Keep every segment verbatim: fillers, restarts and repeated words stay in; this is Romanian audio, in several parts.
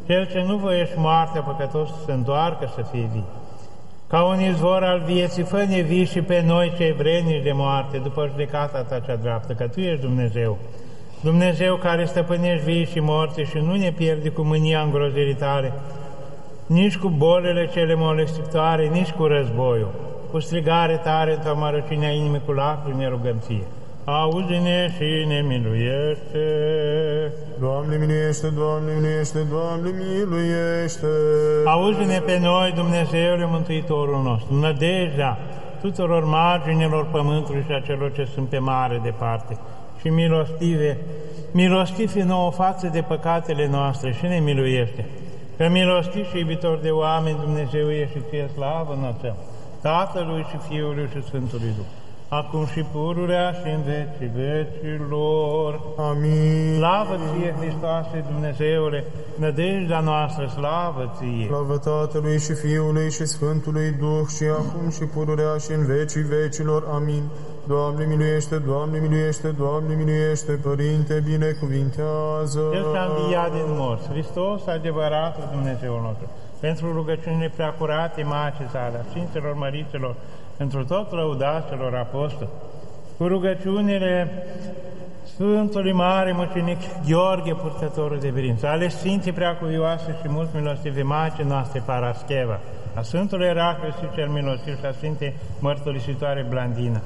Cel ce nu voiești moartea păcătos să se întoarcă să fie vii. Ca un izvor al vieții, fă-ne vii și pe noi cei vrednici de moarte, după judecata ta cea dreaptă, că Tu ești Dumnezeu. Dumnezeu care stăpânești vii și morții și nu ne pierdi cu mânia îngrozirii Tale, nici cu bolile cele molestitoare, nici cu războiul. Cu strigare tare într-o amărăciunea inimii, cu lacrimi ne rugăm Ție. Auzi-ne și ne miluiește. Doamne miluiește, Doamne miluiește, Doamne miluiește. Auzi-ne pe noi, Dumnezeule Mântuitorul nostru, nădejdea tuturor marginilor pământului și a celor ce sunt pe mare departe. Și milostive, milostivi nouă față de păcatele noastre și ne miluiește. Că milostiv și iubitor de oameni, Dumnezeu e și Ție slavă înălțăm, Tatălui și Fiului și Sfântului Duh, acum și pururea și în vecii vecilor. Amin. Slavă Ție, Hristoase, Dumnezeule, nădejdea noastră, slavă Ție. Slavă Tatălui și Fiului și Sfântului Duh, și acum și pururea și în vecii vecilor. Amin. Doamne miluiește, Doamne miluiește, Doamne miluiește, Părinte, binecuvintează. El s-a înviat din morți, Hristos, adevăratul Dumnezeul nostru, pentru rugăciunile preacurate Maicii Sale, a Sfinților Măriților, pentru tot lăudaților apostoli, cu rugăciunile Sfântului Mare Mucenic Gheorghe, purtătorul de birință, ale Sfinții Preacuvioase și mult milostive Maicii noastre Parascheva, a Sfântului Eracliu și cel Milostiv și a Sfintei Mărturisitoare Blandina,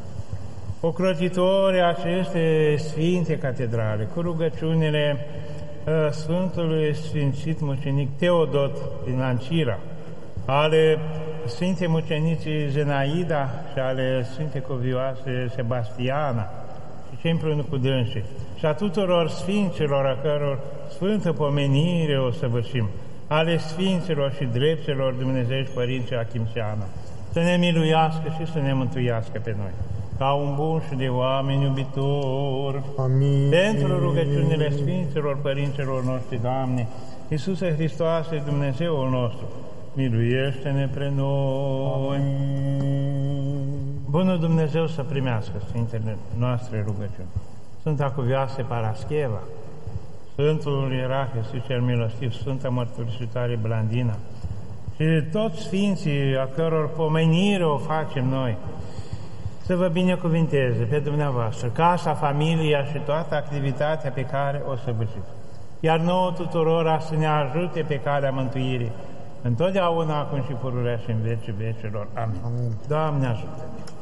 ocrotitori aceste Sfinte Catedrale, cu rugăciunile uh, Sfântului Sfințit Mucenic Teodot din Ancira, ale Sfintei Mucenicii Zenaida și ale Sfintei Cuvioase Sebastiana și cei împreună cu dânsii, și a tuturor Sfinților a căror sfântă pomenire o săvârșim, ale Sfinților și drepților Dumnezeiești Părinții Achimseana, să ne miluiască și să ne mântuiască pe noi, ca un bun și de oameni iubitor. Amin. Pentru rugăciunile Sfinților Părinților noștri, Doamne, Iisuse Hristoase, Dumnezeul nostru, miluiește-ne pre noi. Amin. Bunul Dumnezeu să primească Sfintele noastre rugăciuni. Sfânta Cuvioase Parascheva, Sfântul Ierarhie și cel Milostiv, Sfânta Mărturisitoare Blandina și toți Sfinții a căror pomenire o facem noi, să vă binecuvinteze pe dumneavoastră, casa, familia și toată activitatea pe care o săvârșiți. Iar nouă tuturora să ne ajute pe calea mântuirii, întotdeauna, acum și pururea și în vecii vecilor. Amin. Amin. Doamne ajută-ne!